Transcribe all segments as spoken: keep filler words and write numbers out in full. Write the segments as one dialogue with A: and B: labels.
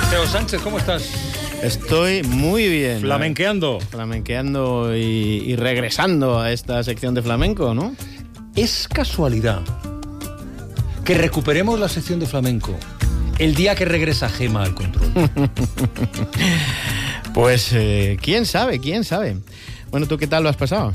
A: Teo Sánchez, ¿cómo estás?
B: Estoy muy bien.
A: Flamenqueando.
B: Flamenqueando y, y regresando a esta sección de flamenco, ¿no?
A: Es casualidad que recuperemos la sección de flamenco el día que regresa Gema al control.
B: Pues, eh, quién sabe, quién sabe. Bueno, ¿tú qué tal lo has pasado?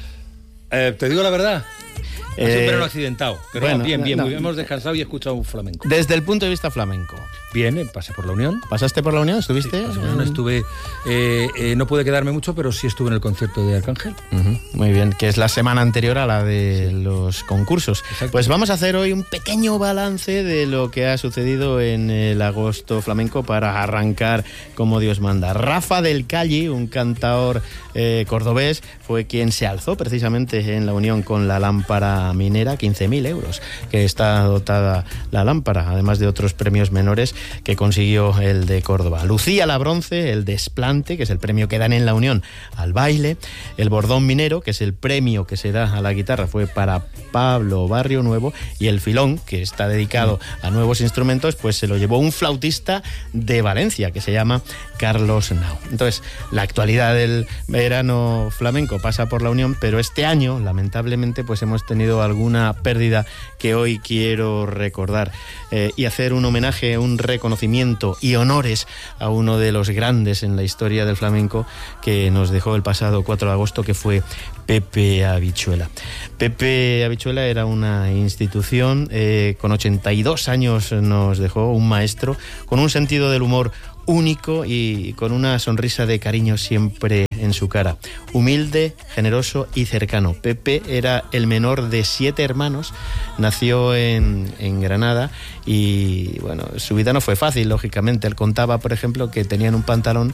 A: Eh, te digo la verdad. Ha sido
B: Eh,
A: un verano accidentado. Pero
B: bueno,
A: no, bien, bien.
B: no.
A: Muy bien. Hemos descansado y escuchado un flamenco.
B: Desde el punto de vista flamenco.
A: Bien, eh, pasé por la Unión.
B: ¿Pasaste por la Unión? ¿Estuviste?
A: Sí, pasé por la Unión, estuve. Eh, eh, no pude quedarme mucho, pero sí estuve en el concierto de Arcángel.
B: Uh-huh, muy bien, que es la semana anterior a la de sí. los concursos.
A: Exacto.
B: Pues vamos a hacer hoy un pequeño balance de lo que ha sucedido en el agosto flamenco para arrancar como Dios manda. Rafa del Calli, un cantaor eh, cordobés, fue quien se alzó precisamente en la Unión con la lámpara minera, quince mil euros, que está dotada la lámpara, además de otros premios menores que consiguió el de Córdoba. Lucía la bronce, el desplante, que es el premio que dan en la Unión al baile. El bordón minero, que es el premio que se da a la guitarra, fue para Pablo Barrio Nuevo. Y el filón, que está dedicado a nuevos instrumentos, pues se lo llevó un flautista de Valencia, que se llama Carlos Nau. Entonces, la actualidad del verano flamenco pasa por la Unión, pero este año, lamentablemente, pues hemos tenido alguna pérdida que hoy quiero recordar eh, y hacer un homenaje, un reconocimiento y honores a uno de los grandes en la historia del flamenco que nos dejó el pasado cuatro de agosto, que fue Pepe Habichuela. Pepe Habichuela era una institución, eh, con ochenta y dos años nos dejó, un maestro con un sentido del humor único y con una sonrisa de cariño siempre en su cara. Humilde, generoso y cercano. Pepe era el menor de siete hermanos, nació en, en Granada y, bueno, su vida no fue fácil, lógicamente. Él contaba, por ejemplo, que tenían un pantalón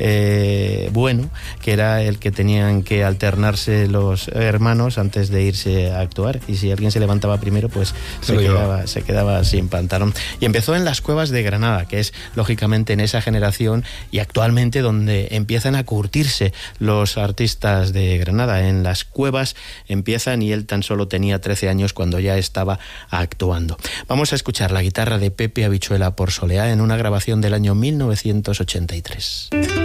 B: eh, bueno, que era el que tenían que alternarse los hermanos antes de irse a actuar, y si alguien se levantaba primero, pues se, se, quedaba, se quedaba sin pantalón. Y empezó en las Cuevas de Granada, que es, lógicamente, en esa generación y actualmente donde empiezan a curtirse los artistas de Granada. En las cuevas empiezan y él tan solo tenía trece años cuando ya estaba actuando. Vamos a escuchar la guitarra de Pepe Habichuela por Soleá en una grabación del año mil novecientos ochenta y tres.